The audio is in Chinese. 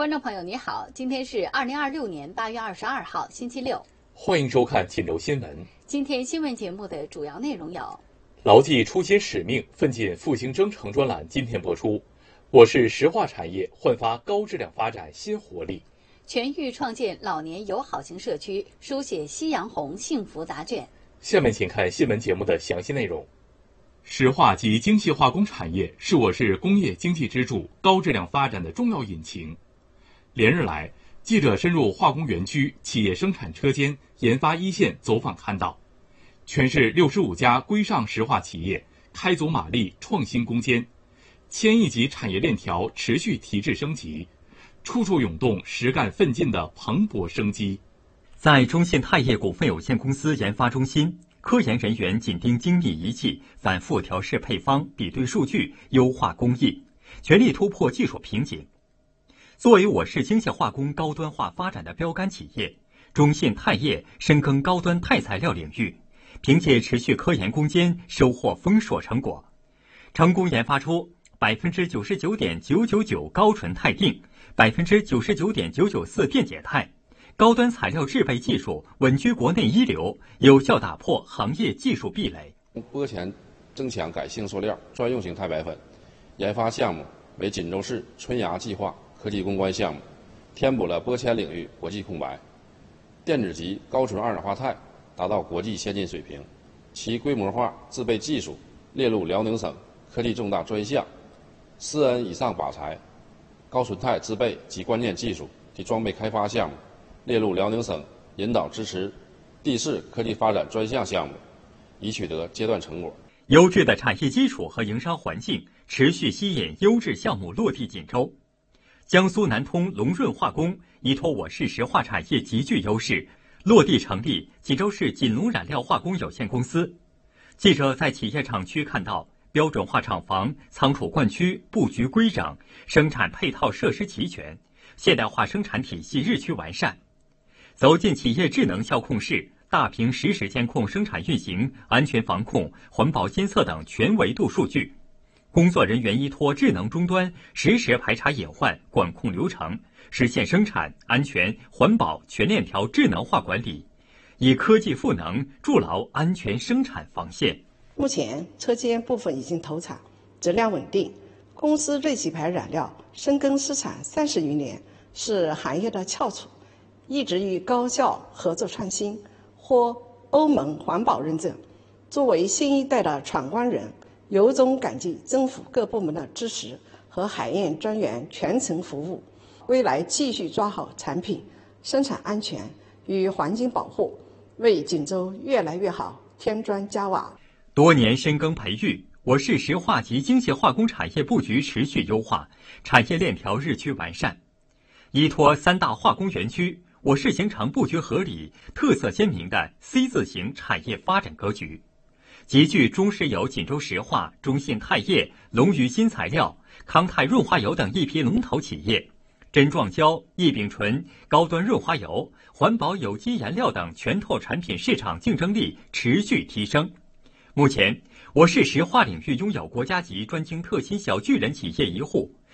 观众朋友你好，今天是2026年8月22号，星期六。 欢迎收看锦州新闻。 今天新闻节目的主要内容有： 牢记初心使命，奋进复兴征程专栏今天播出。我市石化产业焕发高质量发展新活力。 全域创建老年友好型社区，书写夕阳红幸福答卷。 下面请看新闻节目的详细内容。石化及精细化工产业是我市工业经济支柱、高质量发展的重要引擎。连日来，记者深入化工园区、企业生产车间、研发一线走访看到，全市65家规上石化企业开足马力创新攻坚，1000亿级产业链条持续提质升级，处处涌动实干奋进的蓬勃生机。 在中信泰业股份有限公司研发中心，科研人员紧盯精密仪器，反复调试配方，比对数据，优化工艺，全力突破技术瓶颈。作为我市精细化工高端化发展的标杆企业，中信泰业深耕高端钛材料领域，凭借持续科研攻坚，收获丰硕成果，成功研发出99.999%高纯钛锭、99.994%电解钛，高端材料制备技术稳居国内一流，有效打破行业技术壁垒。 铂钳增强改性塑料专用型钛白粉研发项目为锦州市春芽计划科技攻关项目，填补了铂钽领域国际空白。电子级高纯二氧化钛达到国际先进水平，其规模化制备技术列入辽宁省科技重大专项，4N 以上靶材、高纯钛制备及关键技术及装备开发项目列入辽宁省引导支持地市科技发展专项项目，已取得阶段成果。 优质的产业基础和营商环境持续吸引优质项目落地锦州。江苏南通龙润化工依托我市石化产业极具优势，落地成立锦州市锦龙染料化工有限公司。记者在企业厂区看到标准化厂房、仓储灌区布局规整，生产配套设施齐全，现代化生产体系日趋完善。走进企业智能效控室，大屏实时监控生产运行、安全防控、环保监测等全维度数据。工作人员依托智能终端，实时排查隐患，管控流程，实现生产安全、环保全链条智能化管理，以科技赋能，筑牢安全生产防线。 目前车间部分已经投产，质量稳定。公司瑞喜牌染料深耕市场30余年，是行业的翘楚，一直与高校合作创新，获欧盟环保认证。作为新一代的闯关人，由衷感激政府各部门的支持和海燕专员全程服务，未来继续抓好产品生产安全与环境保护，为锦州越来越好添砖加瓦。 多年深耕培育，我市石化及精细化工产业布局持续优化，产业链条日趋完善。依托3大化工园区，我市形成布局合理、特色鲜明的 C 字形产业发展格局。集聚中石油锦州石化、中信泰业、龙鱼新材料、康泰润滑油等一批龙头企业，真撞胶、异丙醇、高端润滑油、环保有机颜料等全透产品市场竞争力持续提升。目前，我市石化领域拥有国家级专精特新小巨人企业1户，